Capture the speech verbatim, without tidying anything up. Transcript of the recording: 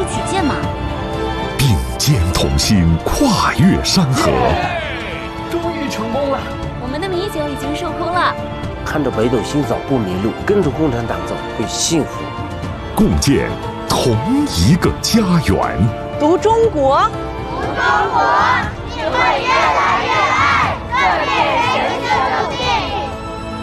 取剑吗？ 并肩同心，跨越山河。 终于成功了！ 我们的米酒已经售空了。 看着北斗星早不迷路，跟着共产党走会幸福。 共建同一个家园。 读中国， 读中国，你会越来越